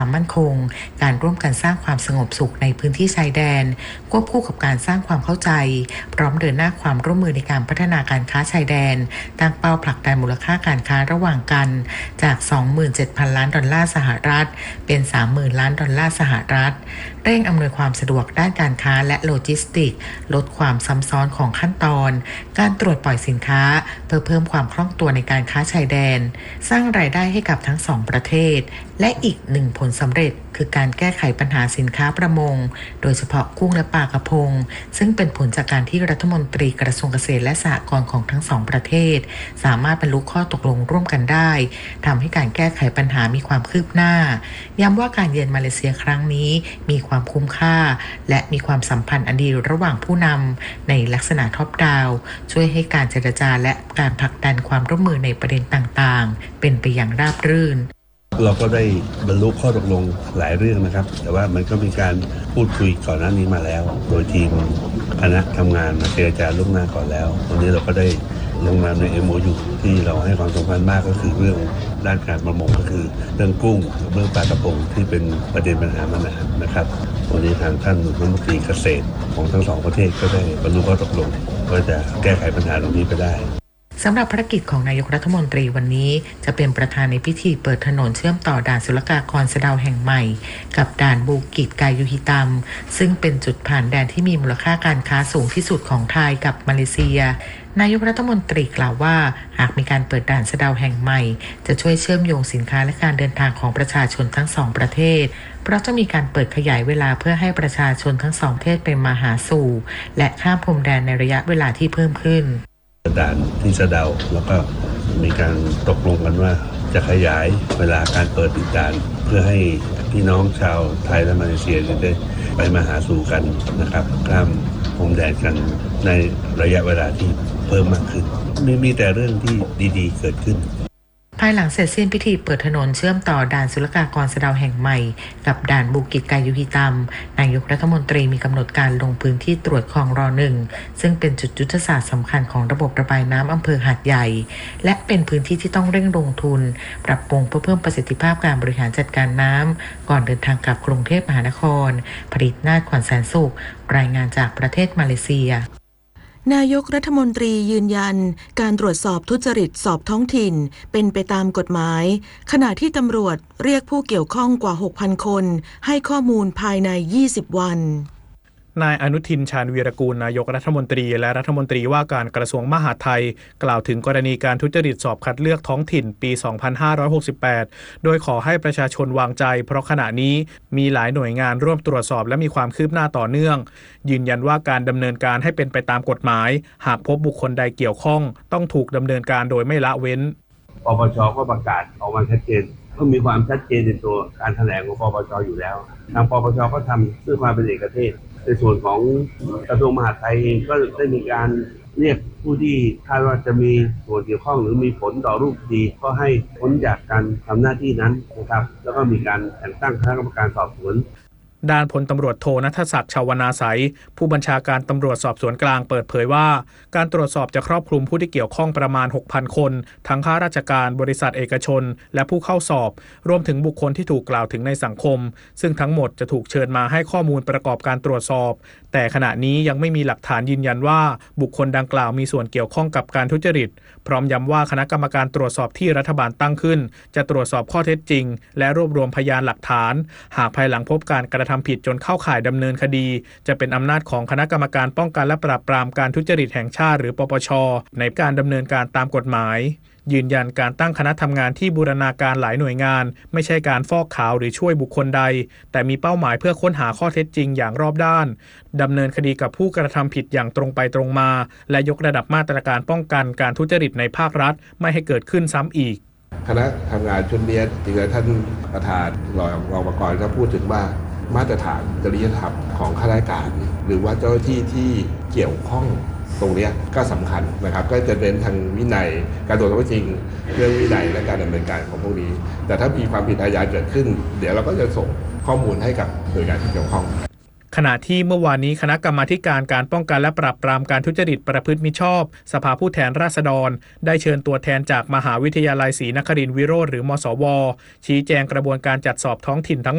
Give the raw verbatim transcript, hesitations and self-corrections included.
ความมั่นคงการร่วมกันสร้างความสงบสุขในพื้นที่ชายแดนควบคู่กับการสร้างความเข้าใจพร้อมเดินหน้าความร่วมมือในการพัฒนาการค้าชายแดนตั้งเป้าผลักดันมูลค่าการค้าระหว่างกันจาก สองหมื่นเจ็ดพัน ล้านดอลลาร์สหรัฐเป็น สามหมื่น ล้านดอลลาร์สหรัฐเร่งอำนวยความสะดวกด้านการค้าและโลจิสติกส์ลดความซับซ้อนของขั้นตอนการตรวจปล่อยสินค้าเพื่อเพิ่มความคล่องตัวในการค้าชายแดนสร้างรายได้ให้กับทั้งสองประเทศและอีกหนึ่งผลสำเร็จคือการแก้ไขปัญหาสินค้าประมงโดยเฉพาะกุ้งและปลากระพงซึ่งเป็นผลจากการที่รัฐมนตรีกระทรวงเกษตรและสหกรณ์ของทั้งสองประเทศสามารถบรรลุข้อตกลงร่วมกันได้ทำให้การแก้ไขปัญหามีความคืบหน้าย้ำว่าการเยือนมาเลเซียครั้งนี้มีความคุ้มค่าและมีความสัมพันธ์อันดีระหว่างผู้นำในลักษณะท็อปดาวน์ช่วยให้การเจรจาและการผลักดันความร่วมมือในประเด็นต่างๆเป็นไปอย่างราบรื่นเราก็ได้บรรลุข้อตกลงหลายเรื่องนะครับแต่ว่ามันก็มีการพูดคุยก่อนหน้านี้มาแล้วโดยทีมคณะทำงานมาเจรจาล่วงหน้าก่อนแล้ววันนี้เราก็ได้ลงนามใน เอ็ม โอ ยู ที่เราให้ความสำคัญมากก็คือเรื่องด้านการประมงก็คือเรื่องกุ้งเรื่องปลากระพงที่เป็นประเด็นปัญหามานานนะครับวันนี้ทางท่านรัฐมนตรีเกษตรของทั้งสองประเทศก็ได้บรรลุข้อตกลงว่าจะแก้ไขปัญหาตรงนี้ไปได้สำหรับภารกิจของนายกรัฐมนตรีวันนี้จะเป็นประธานในพิธีเปิดถนนเชื่อมต่อด่านศุลกากรสะเดาแห่งใหม่กับด่านบูกิจกายุฮิตัมซึ่งเป็นจุดผ่านแดนที่มีมูลค่าการค้าสูงที่สุดของไทยกับมาเลเซียนายกรัฐมนตรีกล่าวว่าหากมีการเปิดด่านสะเดาแห่งใหม่จะช่วยเชื่อมโยงสินค้าและการเดินทางของประชาชนทั้งสองประเทศเพราะจะมีการเปิดขยายเวลาเพื่อให้ประชาชนทั้งสองประเทศไปมาหาสู่และข้ามพรมแดนในระยะเวลาที่เพิ่มขึ้นด่านที่สะเดาแล้วก็มีการตกลงกันว่าจะขยายเวลาการเปิดติดด่านเพื่อให้พี่น้องชาวไทยและมาเลเซียได้ไปมาหาสู่กันนะครับข้ามพรมแดนกันในระยะเวลาที่เพิ่มมากขึ้นมีมีแต่เรื่องที่ดีๆเกิดขึ้นภายหลังเสร็จสิ้นพิธีเปิดถนนเชื่อมต่อด่านศุลกากรสะเดาแห่งใหม่กับด่านบูกิจกายุฮิตัมนายกรัฐมนตรีมีกำหนดการลงพื้นที่ตรวจคลองรอหนึ่งซึ่งเป็นจุดยุทธศาสตร์สำคัญของระบบระบายน้ำอำเภอหาดใหญ่และเป็นพื้นที่ที่ต้องเร่งลงทุนปรับปรุงเพื่อเพิ่มประสิทธิภาพการบริหารจัดการน้ำก่อนเดินทางกลับกรุงเทพมหานครผลิตนาถขวัญแสนสุขรายงานจากประเทศมาเลเซียนายกรัฐมนตรียืนยันการตรวจสอบทุจริตสอบท้องถิ่นเป็นไปตามกฎหมายขณะที่ตำรวจเรียกผู้เกี่ยวข้องกว่า หกพัน คนให้ข้อมูลภายใน ยี่สิบ วันนายอนุทินชาญวีรกูลนายกรัฐมนตรีและรัฐมนตรีว่าการกระทรวงมหาดไทยกล่าวถึงกรณีการทุจริตสอบคัดเลือกท้องถิ่นปี สองพันห้าร้อยหกสิบแปด โดยขอให้ประชาชนวางใจเพราะขณะนี้มีหลายหน่วยงานร่วมตรวจสอบและมีความคืบหน้าต่อเนื่องยืนยันว่าการดำเนินการให้เป็นไปตามกฎหมายหากพบบุคคลใดเกี่ยวข้องต้องถูกดำเนินการโดยไม่ละเว้นปปช.ก็ประกาศออกมาชัดเจนก็มีความชัดเจนในตัวการแถลงของปปช.อยู่แล้วทางปปช.ก็ทำเพื่อความเป็นเอกเทศในส่วนของกระทรวงมหาดไทยเองก็ได้มีการเรียกผู้ที่คาดว่าจะมีส่วนเกี่ยวข้องหรือมีผลต่อรูปคดีก็ให้พ้นจากการทำหน้าที่นั้นนะครับแล้วก็มีการแต่งตั้งคณะกรรมการสอบสวนด้านพลตำรวจโทณัฐศักดิ์ ชวนาไสยผู้บัญชาการตำรวจสอบสวนกลางเปิดเผยว่าการตรวจสอบจะครอบคลุมผู้ที่เกี่ยวข้องประมาณ หกพัน คนทั้งข้าราชการบริษัทเอกชนและผู้เข้าสอบรวมถึงบุคคลที่ถูกกล่าวถึงในสังคมซึ่งทั้งหมดจะถูกเชิญมาให้ข้อมูลประกอบการตรวจสอบแต่ขณะนี้ยังไม่มีหลักฐานยืนยันว่าบุคคลดังกล่าวมีส่วนเกี่ยวข้องกับการทุจริตพร้อมย้ำว่าคณะกรรมการตรวจสอบที่รัฐบาลตั้งขึ้นจะตรวจสอบข้อเท็จจริงและรวบรวมพยานหลักฐานหากภายหลังพบการกระทำผิดจนเข้าข่ายดำเนินคดีจะเป็นอำนาจของคณะกรรมการป้องกันและปราบปรามการทุจริตแห่งชาติหรือปปช.ในการดำเนินการตามกฎหมายยืนยันการตั้งคณะทำงานที่บูรณาการหลายหน่วยงานไม่ใช่การฟอกขาวหรือช่วยบุคคลใดแต่มีเป้าหมายเพื่อค้นหาข้อเท็จจริงอย่างรอบด้านดำเนินคดีกับผู้กระทำผิดอย่างตรงไปตรงมาและยกระดับมาตรการป้องกันการทุจริตในภาครัฐไม่ให้เกิดขึ้นซ้ำอีกคณะทำงานชุดนี้จริงๆท่านประธานรองรองประกรณ์ก็พูดถึงว่ามาตรฐานจริยธรรมของข้าราชการหรือว่าเจ้าหน้าที่ที่เกี่ยวข้องตรงนี้ก็สำคัญนะครับก็จะเน้นทางวินัยการตรวจสอบข้อเท็จจริงเรื่องวินัยและการดำเนินการของพวกนี้แต่ถ้ามีความผิดอาญาเกิดขึ้นเดี๋ยวเราก็จะส่งข้อมูลให้กับหน่วยงานที่เกี่ยวข้องขณะที่เมื่อวานนี้คณะกรรมาธิการการป้องกันและปราบปรามการทุจริตประพฤติมิชอบสภาผู้แทนราษฎรได้เชิญตัวแทนจากมหาวิทยาลัยศรีนครินทรวิโรจน์หรือมศวชี้แจงกระบวนการจัดสอบท้องถิ่นทั้ง